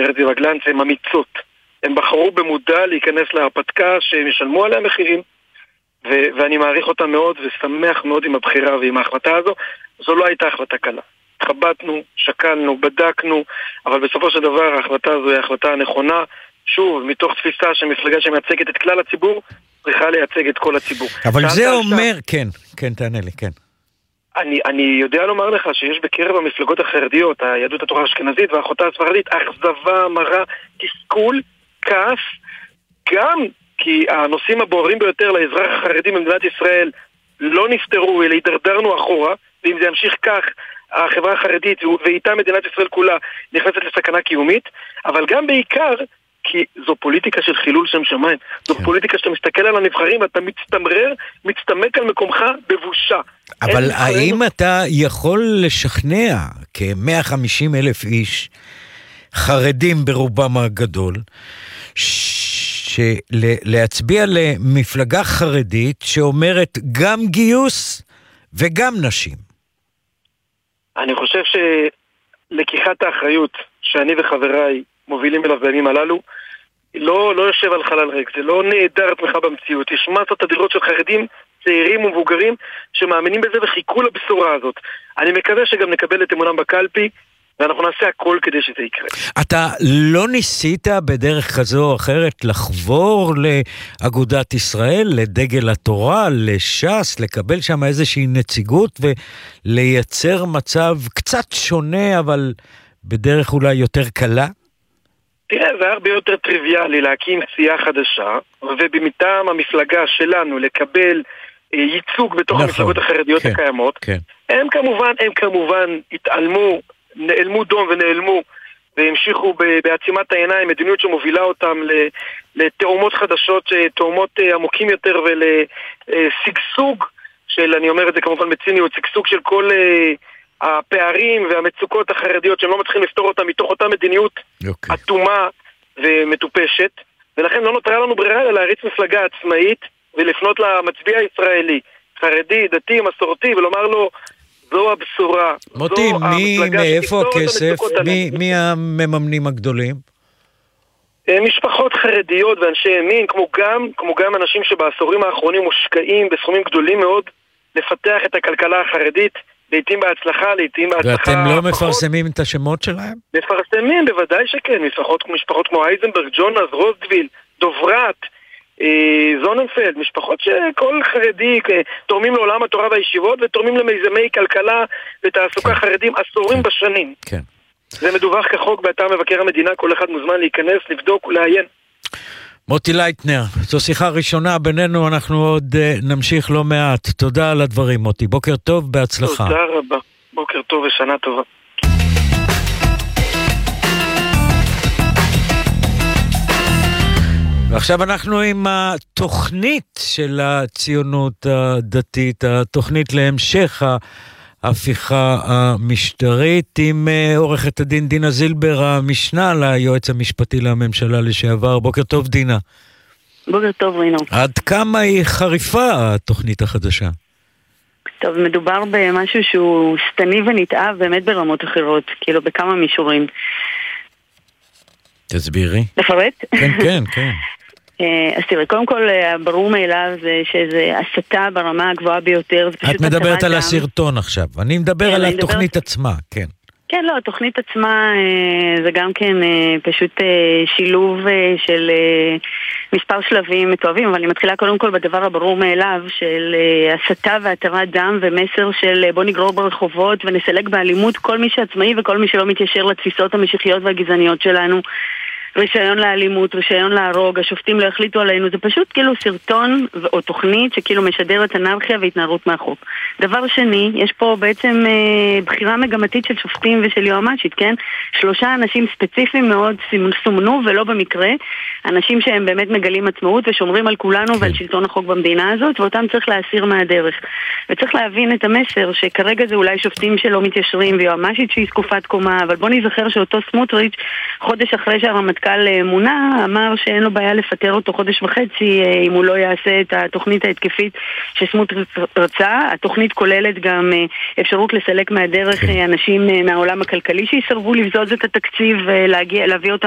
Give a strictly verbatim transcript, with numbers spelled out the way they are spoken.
ארזי וגלנץ הם אמיצות. הם בחרו במודע להיכנס להרפתקה שהם ישלמו עליה מחירים, ו- ואני מעריך אותה מאוד ושמח מאוד עם הבחירה ועם ההחלטה הזו. זו לא הייתה החלטה קלה. התחבטנו, שקלנו, בדקנו, אבל בסופו של דבר ההחלטה הזו היא החלטה הנכונה, שוב, מתוך תפיסה שמפלגה שמייצגת את כלל הציבור, צריכה לייצג את כל הציבור. אבל זה אומר, כן, כן, תענה לי, כן. אני, אני יודע לומר לך שיש בקרב המפלגות החרדיות, היהדות התורה האשכנזית והאחותה הספרדית, אכזבה, מרה, תסכול, כעס, גם כי הנושאים הבוערים ביותר לאזרח החרדי במדינת ישראל לא נפטרו, אלא הידרדרנו אחורה, ואם זה ימשיך כך, החברה החרדית ואיתה מדינת ישראל כולה נכנסת לסכנה קיומית, אבל גם בעיקר כי זו פוליטיקה של חילול שם שמיים. זו כן. פוליטיקה שאתה מסתכל על הנבחרים ואתה מצטמרר, מצטמק על מקומך בבושה. אבל האם לא... אתה יכול לשכנע כ-מאה וחמישים אלף איש, חרדים ברובם הגדול, להצביע למפלגה חרדית שאומרת גם גיוס וגם נשים? אני חושב שלקיחת האחריות שאני וחבריי מובילים אליו בימים הללו, לא, לא יושב על חלל ריק, זה לא נהדר תמיכה במציאות. יש מסות אדירות של חרדים, צעירים ומבוגרים, שמאמינים בזה וחיכו לבשורה הזאת. אני מקווה שגם נקבל את אמונם בקלפי, ואנחנו נעשה הכל כדי שזה יקרה. אתה לא ניסית בדרך כזו או אחרת לחבור לאגודת ישראל, לדגל התורה, לש"ס, לקבל שם איזושהי נציגות ולייצר מצב קצת שונה, אבל בדרך אולי יותר קלה? תראה, זה הרבה יותר טריוויאלי להקים סיעה חדשה, ובמטעם המפלגה שלנו לקבל ייצוג בתוך נכון, המפלגות החרדיות כן, הקיימות. כן. הם כמובן, הם כמובן התעלמו, נעלמו דום ונעלמו, והמשיכו בעצימת העיניים, מדיניות שמובילה אותם לתאומות חדשות, תאומות עמוקים יותר ולסגסוג של, אני אומר את זה כמובן בציניות, סגסוג של כל הפערים והמצוקות החרדיות שהם לא מתחילים לפתור אותם מתוך אותה מדיניות okay. אטומה ומטופשת, ולכן לא נותרה לנו ברירה אלא להריץ מפלגה עצמאית ולפנות למצביע הישראלי, חרדי, דתי, מסורתי, ולומר לו זו הבשורה. מוטי, מי, מאיפה הכסף? מי, מי המממנים הגדולים? משפחות חרדיות ואנשי ימין, כמו גם, כמו גם אנשים שבעשורים האחרונים מושקעים בסכומים גדולים מאוד לפתח את הכלכלה החרדית, לעתים בהצלחה, לעתים בהצלחה. ואתם לא מפרסמים את השמות שלהם? מפרסמים, בוודאי שכן. משפחות, משפחות כמו אייזנברג, ג'ונס, רוזדוויל, דוברת, אה, זוננפלד, משפחות שכל חרדי תורמים לעולם התורה והישיבות ותורמים למיזמי כלכלה ותעסוקה כן. חרדים עשורים כן. בשנים. כן. זה מדווח כחוק באתר מבקר המדינה, כל אחד מוזמן להיכנס, לבדוק ולעיין. מוטי לייטנר, זו שיחה ראשונה בינינו, אנחנו עוד uh, נמשיך לא מעט. תודה על הדברים, מוטי. בוקר טוב, בהצלחה. תודה רבה. בוקר טוב ושנה טובה. ועכשיו אנחנו עם התוכנית של הציונות הדתית, התוכנית להמשך ההפיכה המשטרית, עם עורכת הדין דינה זילבר, המשנה ליועץ המשפטי לממשלה לשעבר. בוקר טוב, דינה. בוקר טוב, רינו. עד כמה היא חריפה התוכנית החדשה? טוב, מדובר במשהו שהוא סתני ונתאב באמת ברמות אחרות, כאילו בכמה מישורים. תסבירי. לפרט? כן, כן, כן. אז תראה, קודם כל, ברור מאליו זה שזה הסתה ברמה הגבוהה ביותר. את מדברת על הסרטון עכשיו. אני מדבר על התוכנית עצמה, כן. כן, לא, התוכנית עצמה זה גם כן פשוט שילוב של מספר שלבים מתואבים, אבל אני מתחילה קודם כל בדבר הברור מאליו של הסתה והתרת דם ומסר של בוא נגרור ברחובות ונסלק באלימות כל מי שעצמאי וכל מי שלא מתיישר לתפיסות המשיחיות והגזעניות שלנו. רישיון לאלימות, רישיון להרוג, השופטים לא החליטו עלינו, זה פשוט כאילו סרטון או תוכנית שכאילו משדרת אנרכיה והתנערות מהחוק. דבר שני, יש פה בעצם אה, בחירה מגמתית של שופטים ושל יועמ"שית, כן? שלושה אנשים ספציפיים מאוד סומנו ולא במקרה, אנשים שהם באמת מגלים עצמאות ושומרים על כולנו כן. ועל שלטון החוק במדינה הזאת, ואותם צריך להסיר מהדרך. וצריך להבין את המסר שכרגע זה אולי שופטים שלא מתיישרים ויועמ"שית שהיא זקופת קומה, אבל בוא נזכר שאותו סמוטריץ' חודש אחרי שהרמטכ"ל מונה, אמר שאין לו בעיה לפטר אותו חודש וחצי אם הוא לא יעשה את התוכנית ההתקפית שסמוטריץ' רצה. התוכנית כוללת גם אפשרות לסלק מהדרך אנשים מהעולם הכלכלי שיסרבו לבזוז את התקציב ולהביא אותם